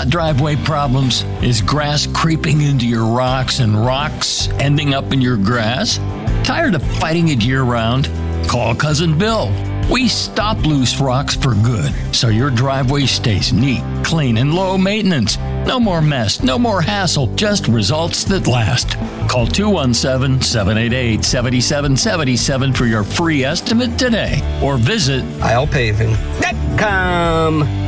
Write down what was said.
Got driveway problems? Is grass creeping into your rocks and rocks ending up in your grass? Tired of fighting it year-round? Call Cousin Bill. We stop loose rocks for good, so your driveway stays neat, clean, and low maintenance. No more mess, no more hassle, just results that last. Call 217-788-7777 for your free estimate today, or visit ILPaving.com.